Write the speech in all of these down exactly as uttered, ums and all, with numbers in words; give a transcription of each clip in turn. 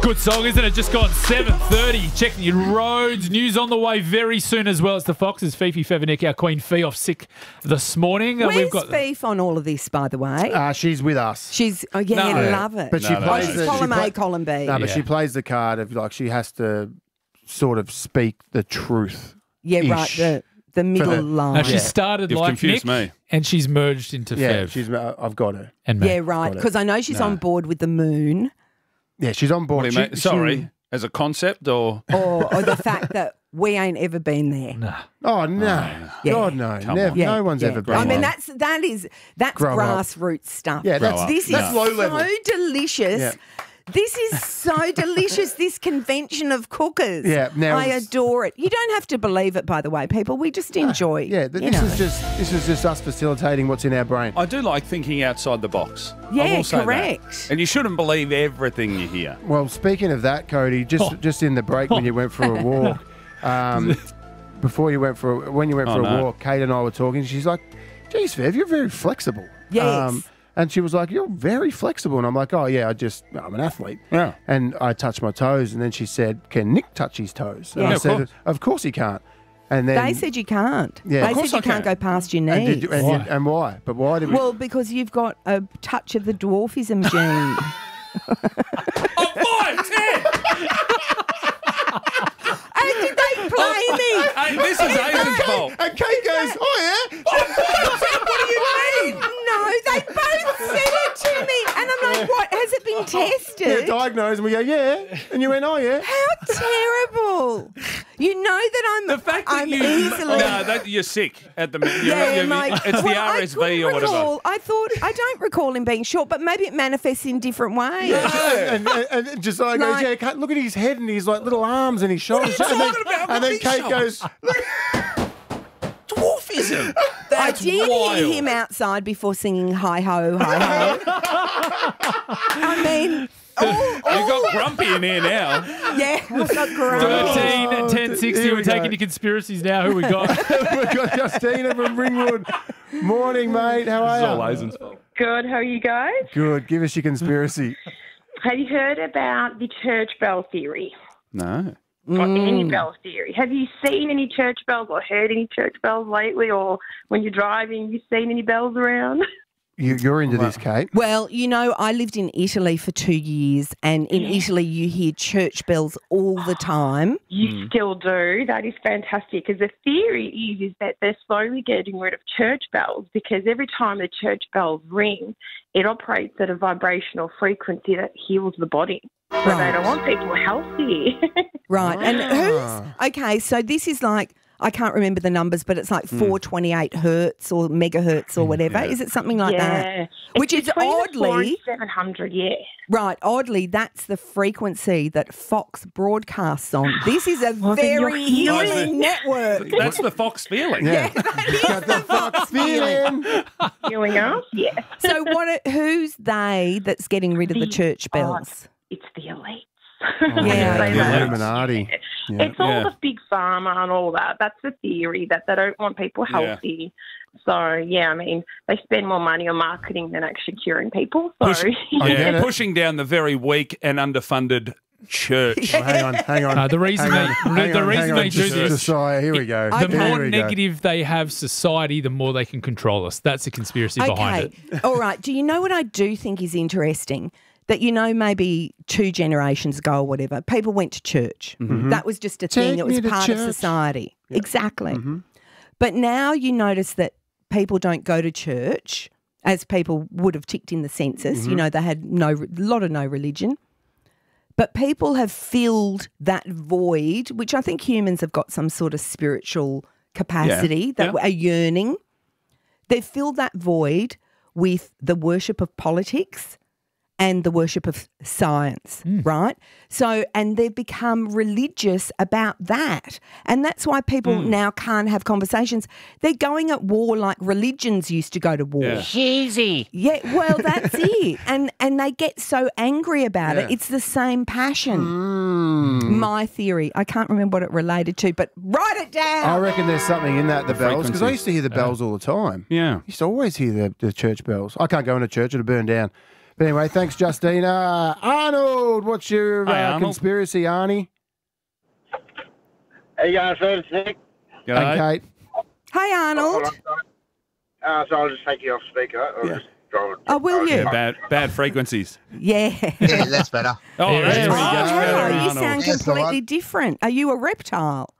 Good song, isn't it? Just gone seven thirty. Checking your roads. News on the way very soon as well. It's the Foxes. Fifi Fevenik, our Queen Fee, off sick this morning. Uh, Where's we've got Fifi on all of this, by the way? Uh, she's with us. She's, oh yeah, No. I love it. But she No, no, plays oh, she's the, column she A, play- column B. No, but Yeah. she plays the card of like she has to sort of speak the truth. yeah, right, ish. the, the middle the- line. Now, she started You've like confused Nick, me. and she's merged into Yeah, Fev she's. uh, I've got her. and me. yeah, right, Got it. because I know she's No. on board with the moon Yeah, she's on board. What do you She- mean? she- Sorry, as a concept or? or, or the fact that we ain't ever been there. Nah. Oh no, Yeah. God no, Come never. on. Yeah, No one's yeah. ever been. I mean, there. that's that is that's Grow up. grassroots stuff. Yeah, Grow that's up. This that's is low so level. delicious. Yeah. This is so delicious, this convention of cookers. Yeah, now I it's- adore it. You don't have to believe it, by the way, people. We just enjoy. Yeah, th- you this know. is just this is just us facilitating what's in our brain. I do like thinking outside the box. I Yeah, will say that. correct. And you shouldn't believe everything you hear. Well, speaking of that, Cody, just Oh. just in the break when you went for a walk, um, before you went for a, when you went Oh, for a no. walk, Kate and I were talking. She's like, "Geez, Fev, you're very flexible." Yes. and she was like, "You're very flexible," and I'm like, "Oh yeah, I just I'm an athlete." Yeah. And I touched my toes, and then she said, "Can Nick touch his toes?" And Yeah, I of said, course. "Of course he can't." And then They said you can't. Yeah. They Of course said you I can't can. go past your and, knees. did you, and, Why? you- and why? But why did we? Well, because you've got a touch of the dwarfism gene. Oh, five, ten! How did they play me? Hey, this is Aiden's fault. and Kate goes, "Oh yeah." What do you mean? No, they both said it to me. And I'm like, what? Has it been Yeah, tested? diagnosed, and we go, "Yeah," and you went, "Oh yeah." How terrible. You know that I'm, The fact that I'm you easily... no, that you're sick at the minute. You're- Yeah, you're- mate. it's the Well, R I S V couldn't or whatever. recall- I thought I don't recall him being short, but maybe it manifests in different ways. And, and, and, and Josiah goes, Like- "Yeah, Kate, look at his head and his like little arms and his shoulders." What are and you then, talking about? and then Look Kate at goes, Dwarfism. I That's did wild. hear him outside before singing "Hi Ho, Hi Ho." I mean, all, You all, got grumpy in here now. yeah, I've got great. thirteen, Oh, ten sixty. here We're we taking go. your conspiracies now. Who we got? "We've got Justina from Ringwood. Morning, mate. How are It's all you?" Aiden's fault. Good. How are you guys? Good. Give us your conspiracy. Have you heard about the church bell theory No. or any bell theory? Have you seen any church bells or heard any church bells lately, or when you're driving, you seen any bells around? You, you're into this, Kate. Well, you know, I lived in Italy for two years, and in Italy you hear church bells all the time. You still do. That is fantastic, because the theory is, is that they're slowly getting rid of church bells, because every time the church bells ring, it operates at a vibrational frequency that heals the body. So they Right. don't want people healthy. Right. And Ah. who's okay, so this is like I can't remember the numbers, but it's like four twenty-eight hertz or megahertz or whatever. Is it something like yeah. that? Which It's is between the four and oddly seven hundred, yeah. right. Oddly, that's the frequency that Fox broadcasts on. This is a Well, then you're very healing. healing network. That's the Fox feeling. Yeah. Got the Fox feeling. Healing us, yeah. So what? Are, who's they that's getting rid of the The- church oh, bells? It's the elites. Yeah. Say The that. Illuminati. Yeah. It's all Yeah. the big pharma and all that. That's the theory, that they don't want people Yeah. healthy. So, yeah, I mean, they spend more money on marketing than actually curing people. So, Push- I yeah, get it. pushing down the very weak and underfunded church. Oh, hang on, hang on. Uh, the reason hang they- on, the- hang the on, reason hang on, they do Just- this- Josiah, here we go. The Here more we go. negative they have society, the more they can control us. That's the conspiracy behind Okay. it. All right. Do you know what I do think is interesting? That, you know, maybe two generations ago or whatever, people went to church. That was just a thing. Take It was me to part of church. society. Exactly. But now you notice that people don't go to church, as people would have ticked in the census. You know, they had no a lot of no religion. But people have filled that void, which I think humans have got some sort of spiritual capacity, that Yeah. a yearning. They've filled that void with the worship of politics and the worship of science, right? So, and they've become religious about that. And that's why people now can't have conversations. They're going at war like religions used to go to war. Yeah. Cheesy. Yeah, well, that's it. And and they get so angry about it. Yeah. It's the same passion. My theory. I can't remember what it related to, but write it down. I reckon there's something in that, the, bells, because I frequencies. used to hear the bells all the time. Yeah. I used to always hear the, the church bells. I can't go into church, it'll burn down. But anyway, thanks, Justina. Arnold, what's your Hi, uh, Arnold. conspiracy, Arnie? How you going, sir? It's Nick. G'day. And Kate. Hi, Arnold. Uh, so I'll just take you off speaker. I'll Yeah. just drive Oh, will you? Yeah, bad, bad frequencies. Yeah. Yeah, that's better. Oh, There that's we much go. Oh, better, you Arnold. sound Yes, the completely one. different. Are you a reptile?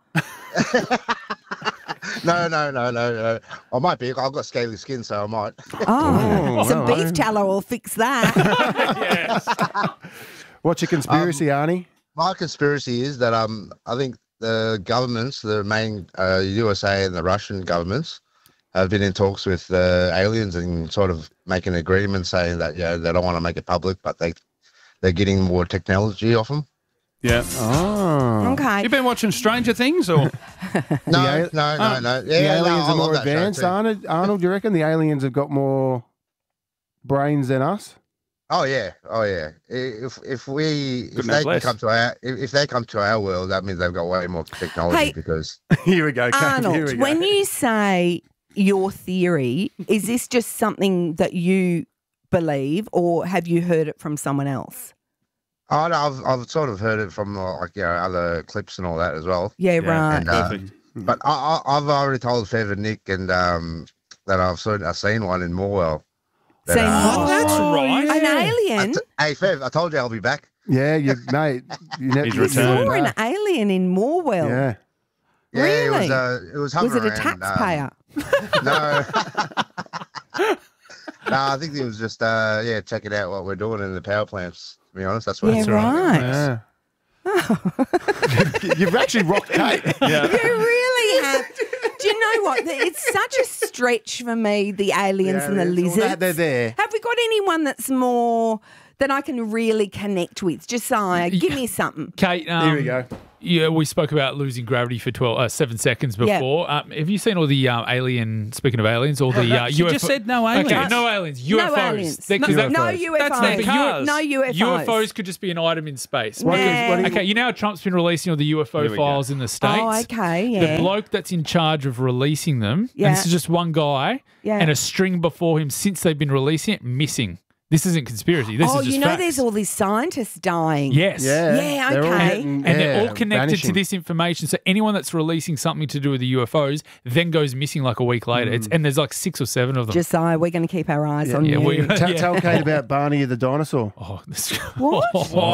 No, no, no, no, no. I might be. I've got scaly skin, so I might. Oh, Oh, some well, beef I- tallow will fix that. Yes. What's your conspiracy, Arnie? My conspiracy is that um, I think the governments, the main uh, U S A and the Russian governments, have been in talks with uh, aliens and sort of making an agreement saying that yeah, they don't want to make it public, but they they're getting more technology off them. Yeah. Oh. Okay. You been watching Stranger Things or? No, al- no, no, no. The Yeah, no, aliens I are love more that show advanced, too. Arnold. Arnold, do you reckon the aliens have got more brains than us? Oh yeah, oh yeah. If if we if Couldn't they have can less. come to our if, if they come to our world, that means they've got way more technology Hey, because Here we go, Kate. Here Arnold, we go. when you say your theory, is this just something that you believe or have you heard it from someone else? oh, no, I've I've sort of heard it from uh, like you know other clips and all that as well. Yeah, Yeah, right. And, uh, Perfect. But I, I I've already told Fev and Nick and um that I've seen I've seen one in Morwell. That, Seen uh, what? That's right. An I alien? t- hey Fev, I told you I'll be back. Yeah, you, mate. You never, He's You returned. saw an alien in Morwell. Yeah. Yeah, it Really? was uh, it was Was hovering it a around, um, taxpayer? No. No, I think it was just uh yeah, checking out what we're doing in the power plants, to be honest. That's what Yeah, it's right. Yeah. You've actually rocked Kate. Yeah. You really have. Do you know what? It's such a stretch for me, the aliens and the aliens, all lizards. that, they're there. Have we got anyone that's more that I can really connect with? Josiah, give me something. Kate, um, Here we go. Yeah, we spoke about losing gravity for twelve, uh, seven seconds Yeah. before. Um, have you seen all the uh, alien? Speaking of aliens, all the uh, She U F O just said no aliens. Okay, no aliens. U F Os. No aliens. They- No, 'cause no, that- U F Os. That's their but cars. No U F Os. U F Os could just be an item in space. Nah. Because- What do you- okay, you know how Trump's been releasing all the U F O Here we go. files in the States? Oh, okay, yeah. The bloke that's in charge of releasing them, Yeah. and this is just one guy, Yeah. and a string before him since they've been releasing it, missing. This isn't conspiracy. This oh, is just you know, facts. there's all these scientists dying. Yes. Yeah. Yeah, They're all okay. getting- And they're yeah, all connected vanishing. to this information. So anyone that's releasing something to do with the U F Os then goes missing like a week later. It's, and there's like six or seven of them. Josiah, we're going to keep our eyes on yeah, you. we- Tell, Yeah. tell Kate about Barney the dinosaur. oh, this, What?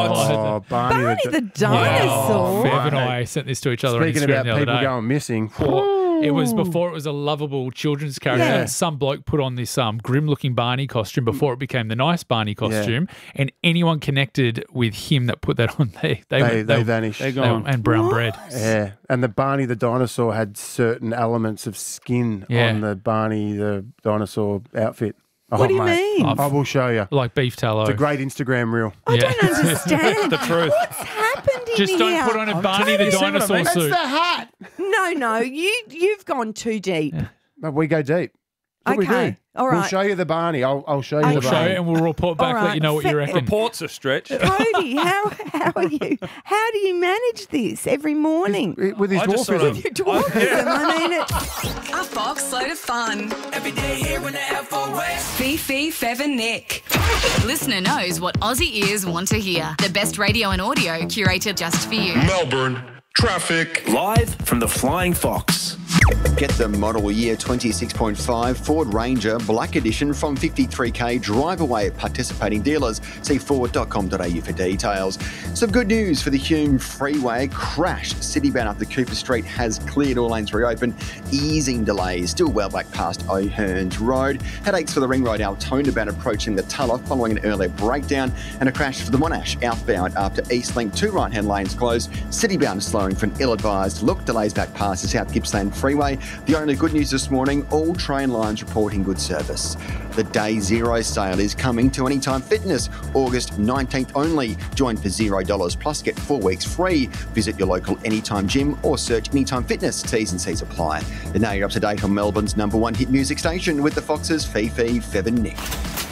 Oh, Barney, Barney the di- dinosaur. Fev and I sent this to each other Speaking on Instagram about the other people day. going missing. It was before it was a lovable children's character. Yeah. Some bloke put on this um, grim-looking Barney costume before it became the nice Barney costume, and anyone connected with him that put that on, they they, They, went- they vanished. They're they gone. went- and brown bread. Yeah, and the Barney the dinosaur had certain elements of skin Yeah. on the Barney the dinosaur outfit. Oh, What do you mate. mean? I will show you. Like beef tallow. It's a great Instagram reel. I Yeah. don't understand. The truth. What's happened in Just here? don't put on a Barney the You see what I dinosaur mean? That's suit. the hat. No, no, you you've gone too deep. No, we go deep. That's what we Okay, do. all We'll right. show you the Barney. I'll, I'll show you Okay. the We'll show Barney. it and we'll report back, All let right. you know what you Fe- reckon. Reports are stretched. Cody, how how are you? How do you manage this every morning? With his I just sort dwarfism. of- Your dwarfism, I mean it. A box load of fun. Every day here in the F O S. Fifi, Fev and Nick. Listener knows what Aussie ears want to hear. The best radio and audio curated just for you. Melbourne traffic. Live from the Flying Fox. Get the model year twenty-six point five Ford Ranger Black Edition from fifty-three K drive away at participating dealers. See ford dot com dot a u for details. Some good news for the Hume Freeway. Crash citybound up the Cooper Street has cleared, all lanes reopened, easing delays. Still well back past O'Hearns Road. Headaches for the Ring Road Altona bound approaching the Tulloch following an earlier breakdown, and a crash for the Monash outbound after Eastlink. Two right-hand lanes closed. Citybound slowing for an ill-advised look. Delays back past the South Gippsland Freeway. The only good news this morning, all train lines reporting good service. The Day Zero sale is coming to Anytime Fitness, August nineteenth only. Join for zero dollars plus get four weeks free. Visit your local Anytime gym or search Anytime Fitness. T's and C's apply. And now you're up to date on Melbourne's number one hit music station with the Foxes, Fifi, Fev and Nick.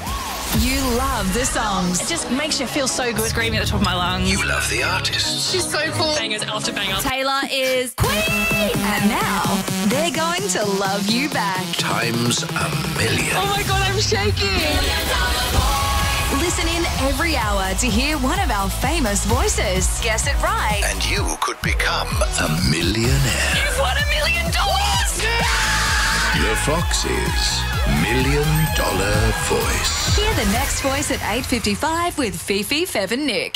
You love the songs. It just makes you feel so good screaming at the top of my lungs. You love the artists. She's so cool. Bangers after bangers. Taylor is Queen. And now they're going to love you back. Times a million. Oh my God, I'm shaking. Listen in every hour to hear one of our famous voices. Guess it right. And you could become a millionaire. You've won a million dollars! The Fox's Million Dollar Voice. Hear the next voice at eight fifty-five with Fifi, Fev and Nick.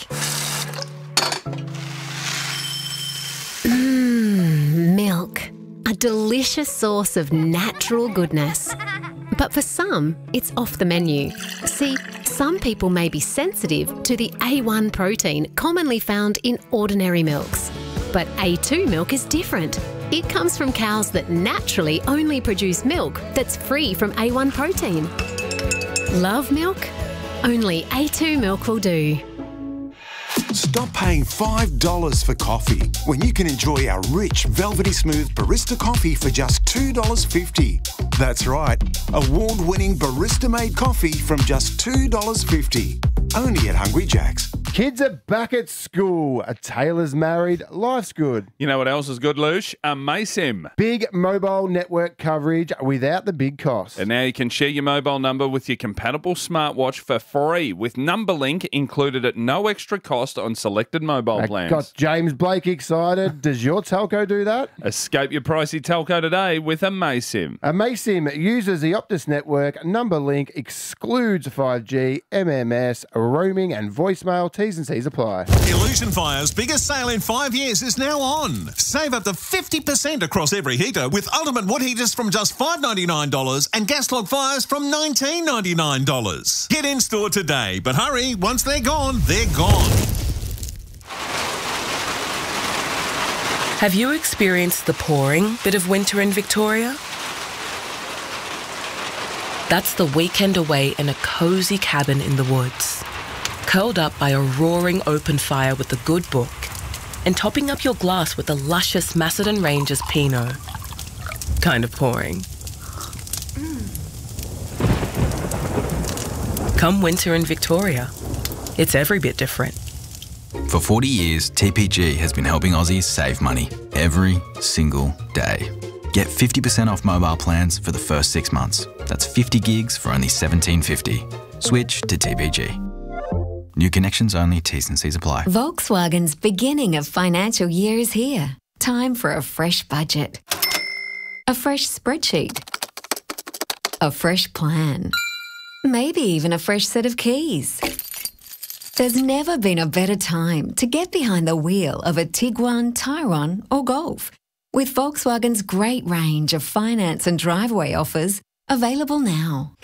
Mmm, milk. A delicious source of natural goodness. But for some, it's off the menu. See, some people may be sensitive to the A one protein commonly found in ordinary milks. But A two milk is different. It comes from cows that naturally only produce milk that's free from A one protein. Love milk? Only A two milk will do. Stop paying five dollars for coffee when you can enjoy our rich, velvety smooth barista coffee for just two dollars fifty. That's right, award-winning barista-made coffee from just two dollars fifty. Only at Hungry Jack's. Kids are back at school. A Taylor's married. Life's good. You know what else is good, Lush? A Maysim. Big mobile network coverage without the big cost. And now you can share your mobile number with your compatible smartwatch for free with NumberLink included at no extra cost on selected mobile That plans. got James Blake excited. Does your telco do that? Escape your pricey telco today with a Maysim. A Maysim uses the Optus network. NumberLink excludes five G, M M S, roaming and voicemail. T's and C's apply. Illusion Fire's biggest sale in five years is now on. Save up to fifty percent across every heater with Ultimate Wood Heaters from just five dollars ninety-nine and Gas Log Fires from nineteen dollars ninety-nine. Get in store today, but hurry, once they're gone, they're gone. Have you experienced the pouring bit of winter in Victoria? That's the weekend away in a cosy cabin in the woods, curled up by a roaring open fire with a good book, and topping up your glass with a luscious Macedon Rangers Pinot. Kind of pouring. Come winter in Victoria, it's every bit different. For forty years, T P G has been helping Aussies save money every single day. Get fifty percent off mobile plans for the first six months. That's fifty gigs for only seventeen fifty. Switch to T P G. New connections only, T's and C's apply. Volkswagen's beginning of financial year is here. Time for a fresh budget. A fresh spreadsheet. A fresh plan. Maybe even a fresh set of keys. There's never been a better time to get behind the wheel of a Tiguan, Tyrone or Golf. With Volkswagen's great range of finance and driveway offers available now.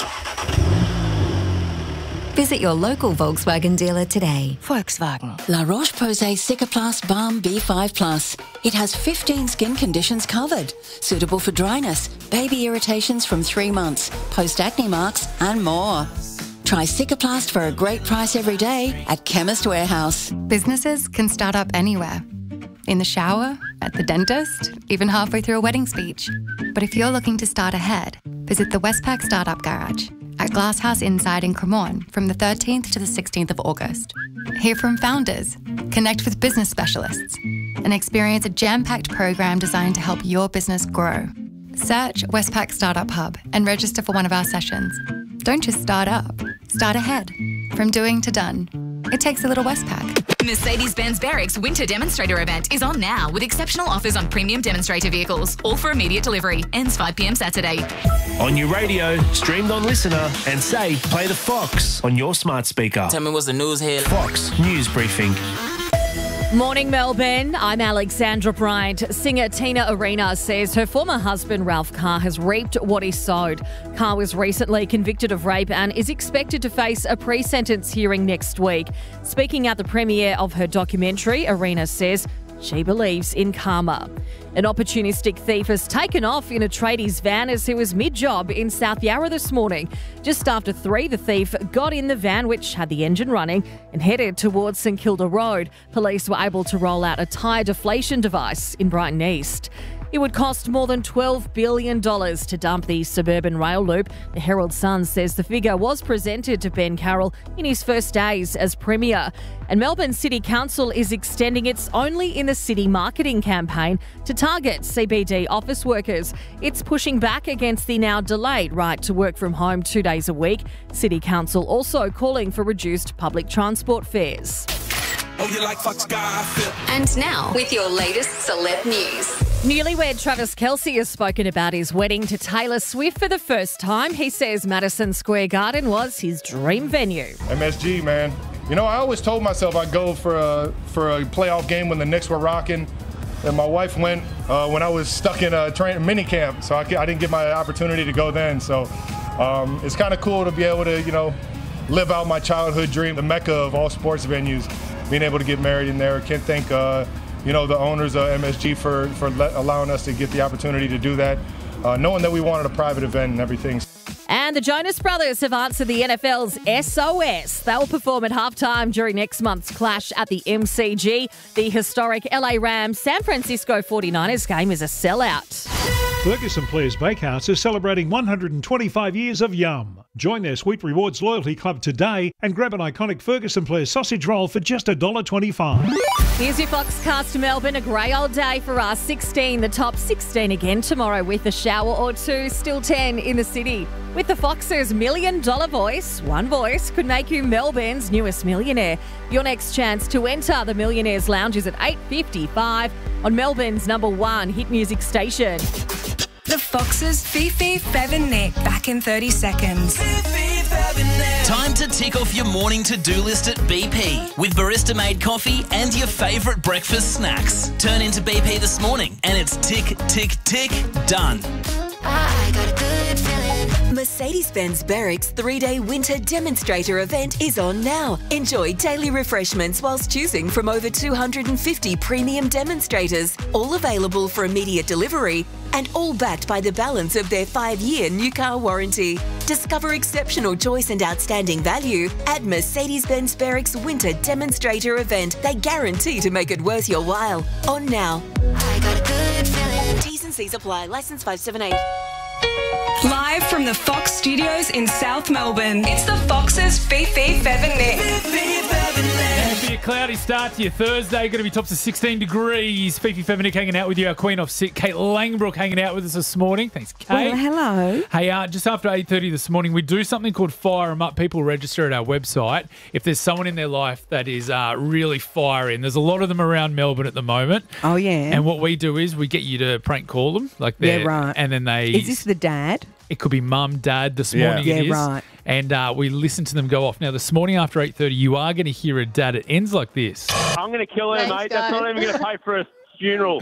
Visit your local Volkswagen dealer today. Volkswagen. La Roche-Posay Cicaplast Balm B five Plus. It has fifteen skin conditions covered. Suitable for dryness, baby irritations from three months, post-acne marks and more. Try Cicaplast for a great price every day at Chemist Warehouse. Businesses can start up anywhere. In the shower, at the dentist, even halfway through a wedding speech. But if you're looking to start ahead, visit the Westpac Startup Garage at Glasshouse Inside in Cremorne from the thirteenth to the sixteenth of August. Hear from founders, connect with business specialists, and experience a jam-packed program designed to help your business grow. Search Westpac Startup Hub and register for one of our sessions. Don't just start up, start ahead. From doing to done. It takes a little Westpac. Mercedes-Benz Barrick's winter demonstrator event is on now with exceptional offers on premium demonstrator vehicles, all for immediate delivery. Ends five p m Saturday. On your radio, streamed on Listener, and say, play the Fox on your smart speaker. Tell me what's the news here. Fox News Briefing. Morning, Melbourne. I'm Alexandra Bryant. Singer Tina Arena says her former husband, Ralph Carr, has reaped what he sowed. Carr was recently convicted of rape and is expected to face a pre-sentence hearing next week. Speaking at the premiere of her documentary, Arena says she believes in karma. An opportunistic thief has taken off in a tradie's van as he was mid-job in South Yarra this morning. Just after three, the thief got in the van, which had the engine running, and headed towards St Kilda Road. Police were able to roll out a tyre deflation device in Brighton East. It would cost more than twelve billion dollars to dump the suburban rail loop. The Herald Sun says the figure was presented to Ben Carroll in his first days as Premier. And Melbourne City Council is extending its Only in the City marketing campaign to target C B D office workers. It's pushing back against the now delayed right to work from home two days a week. City Council also calling for reduced public transport fares. Oh, you like fuck Skyfield. And now, with your latest celeb news. Newlywed Travis Kelce has spoken about his wedding to Taylor Swift for the first time. He says Madison Square Garden was his dream venue. M S G, man. You know, I always told myself I'd go for a, for a playoff game when the Knicks were rocking. And my wife went uh, when I was stuck in a train, mini camp, so I, I didn't get my opportunity to go then. So um, it's kind of cool to be able to, you know, live out my childhood dream, the mecca of all sports venues, being able to get married in there. Can't thank, uh, you know, the owners of M S G for, for let, allowing us to get the opportunity to do that, uh, knowing that we wanted a private event and everything. And the Jonas Brothers have answered the N F L's S O S. They'll perform at halftime during next month's clash at the M C G. The historic L A Rams San Francisco forty-niners game is a sellout. Ferguson Players Bakehouse is celebrating one hundred twenty-five years of Yum. Join their Sweet Rewards loyalty club today and grab an iconic Ferguson Players sausage roll for just one dollar twenty-five. Here's your Foxcast Melbourne. A grey old day for us. sixteen, the top sixteen again tomorrow with a shower or two. Still ten in the city. With the Fox's Million Dollar Voice, one voice could make you Melbourne's newest millionaire. Your next chance to enter the Millionaires Lounge is at eight fifty-five on Melbourne's number one hit music station. The Fox's Fifi Fev back in thirty seconds. Time to tick off your morning to-do list at B P with barista-made coffee and your favourite breakfast snacks. Turn into B P this morning and it's tick, tick, tick, done. I got a good feeling. Mercedes-Benz Berwick's three-day winter demonstrator event is on now. Enjoy daily refreshments whilst choosing from over two hundred fifty premium demonstrators, all available for immediate delivery and all backed by the balance of their five-year new car warranty. Discover exceptional choice and outstanding value at Mercedes-Benz Berwick's winter demonstrator event. They guarantee to make it worth your while. On now. I got a good feeling. T's and C's apply. Licence five seven eight. Live from the Fox Studios in South Melbourne, it's the Fox's Fifi Fev And for your cloudy start to your Thursday, going to be tops of sixteen degrees. Fifi Fev hanging out with you, our queen off sick. Kate Langbrook hanging out with us this morning. Thanks, Kate. Well, hello. Hey, uh, just after eight thirty this morning, we do something called Fire 'em Up. People register at our website. If there's someone in their life that is uh, really firing, there's a lot of them around Melbourne at the moment. Oh, yeah. And what we do is we get you to prank call them. like Yeah, they're- right. And then they... Is this the dad? It could be mum, dad. This Yeah. morning Yeah, it is. right. And uh, we listen to them go off. Now, this morning after eight thirty, you are going to hear a dad. It ends like this. I'm going to kill her, Thanks, mate. guys. That's not even going to pay for a funeral. Is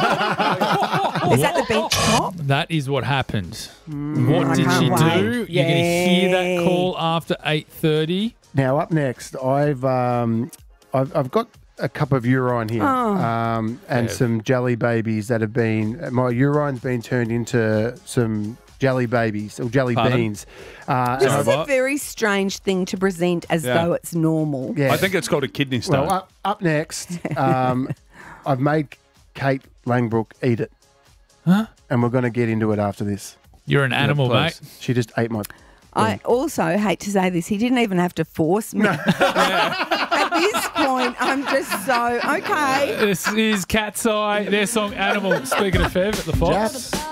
that the beach top? That is what happened. Mm, what I did can't she wait. do? You're going to hear that Yay. call after eight thirty. Now, up next, I've um, I've, I've got a cup of urine here, Oh. um, and Yeah. some jelly babies that have been. My urine's been turned into some jelly babies or jelly Pardon? beans. Uh, This and is I've- a very strange thing to present as Yeah. though it's normal. Yeah. I think it's called a kidney stone. Well, up, up next, um, I've made Kate Langbrook eat it. Huh? And we're going to get into it after this. You're an Yeah, animal, please. mate. She just ate my... I also hate to say this, he didn't even have to force me. At this point, I'm just so, okay. This is Cat's Eye, their song Animal. Speaking of Fev at the Fox. Japs.